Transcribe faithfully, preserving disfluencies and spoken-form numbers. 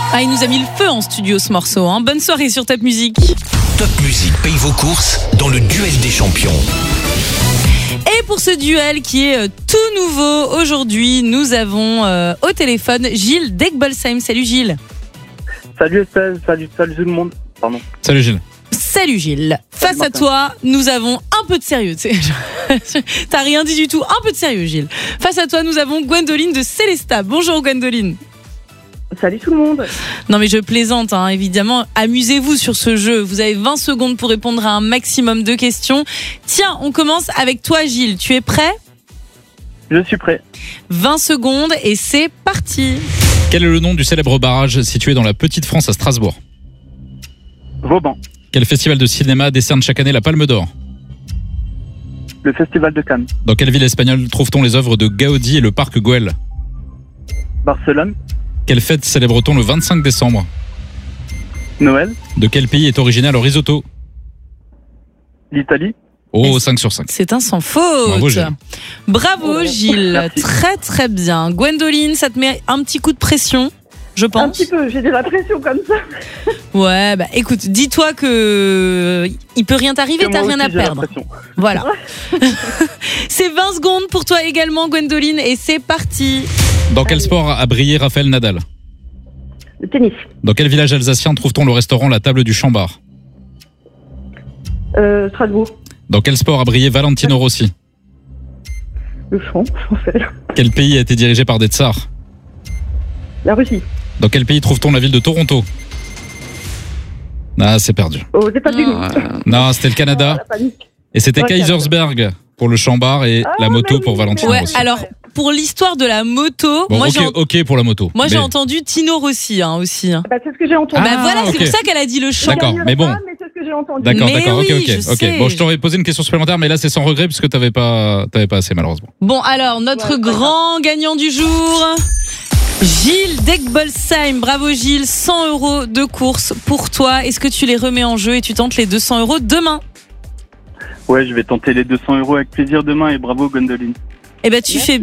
Ah, il nous a mis le feu en studio ce morceau. Hein. Bonne soirée sur Top Music. Top Music paye vos courses dans le duel des champions. Et pour ce duel qui est tout nouveau aujourd'hui, nous avons euh, au téléphone Gilles d'Egbolsheim. Salut Gilles. Salut Estelle, salut, salut tout le monde. Pardon. Salut Gilles. Salut Gilles. Face Salut, à toi, nous avons un peu de sérieux. T'as rien dit du tout. Un peu de sérieux Gilles. Face à toi, nous avons Gwendoline de Célestat. Bonjour Gwendoline. Salut tout le monde. Non mais je plaisante, hein, évidemment. Amusez-vous sur ce jeu. Vous avez vingt secondes pour répondre à un maximum de questions. Tiens, on commence avec toi Gilles. Tu es prêt ? Je suis prêt. vingt secondes et c'est parti. Quel est le nom du célèbre barrage situé dans la Petite France à Strasbourg ? Vauban. Quel festival de cinéma décerne chaque année la Palme d'Or ? Le Festival de Cannes. Dans quelle ville espagnole trouve-t-on les œuvres de Gaudi et le parc Güell ? Barcelone. Quelle fête célèbre-t-on le vingt-cinq décembre ? Noël. De quel pays est originaire le risotto ? L'Italie. Oh, Mais cinq sur cinq. C'est un sans faute. Bravo, Gilles. Bravo Gilles. Merci. Très très bien. Gwendoline, ça te met un petit coup de pression, je Un pense. petit peu, j'ai de la pression comme ça. Ouais, bah écoute, dis-toi que il peut rien t'arriver, Que t'as moi rien à aussi, j'ai la perdre. pression. Voilà. C'est vingt secondes pour toi également Gwendoline et c'est parti. Dans quel sport a brillé Raphaël Nadal ? Le tennis. Dans quel village alsacien trouve-t-on le restaurant La Table du Chambard ? Euh, Strasbourg. Dans quel sport a brillé Valentino Rossi ? Le chant, en fait. Quel pays a été dirigé par des tsars ? La Russie. Dans quel pays trouve-t-on la ville de Toronto ? Ah, c'est perdu. Aux États-Unis. Non, c'était le Ah, Canada. la panique. Et c'était Ouais, Kaisersberg pour le Chambard et Ah, la moto mais oui, pour Valentino Ouais, Rossi. alors pour l'histoire de la moto, Bon, moi ok, j'ai en- ok pour la moto. moi j'ai Mais- entendu Tino Rossi hein, aussi. hein. Bah, c'est ce que j'ai entendu. bah Ah, voilà, ok. c'est pour ça qu'elle a dit le chant. D'accord, Je mais bon. pas, mais c'est ce que j'ai entendu. D'accord, Mais d'accord, ok, oui, ok, je ok. sais. Bon, je t'aurais posé une question supplémentaire, mais là c'est sans regret puisque t'avais pas, t'avais pas assez malheureusement. Bon alors notre Ouais, grand gagnant du jour, Gilles d'Egbolsheim. Bravo Gilles, cent euros de course pour toi. Est-ce que tu les remets en jeu et tu tentes les deux cents euros demain ? Ouais, je vais tenter les deux cents euros avec plaisir demain et bravo Gwendoline. Eh ben tu fais